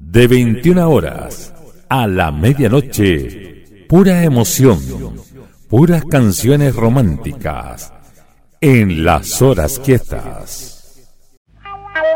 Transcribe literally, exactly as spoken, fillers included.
De veintiuna horas a la medianoche, pura emoción, puras canciones románticas en las horas quietas.